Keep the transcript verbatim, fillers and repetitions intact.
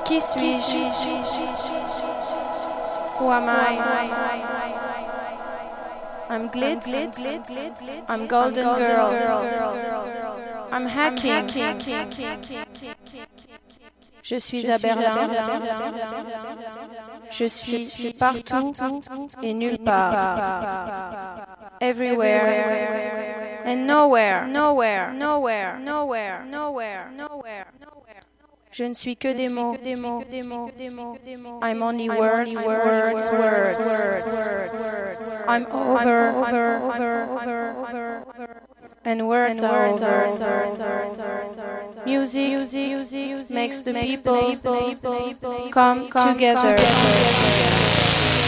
Qui suis-je? Who am I? I'm glitz. I'm golden girl. I'm hacking. Je suis à Berlin. Je suis partout et nulle part. Everywhere and nowhere, nowhere, nowhere, nowhere, nowhere, nowhere. Je ne suis que des mots, des mots, des mots, des mots, des mots. I'm only words, words, words, words. I'm over, over, over, over, over. And words are over. Music, music, music makes the people come together.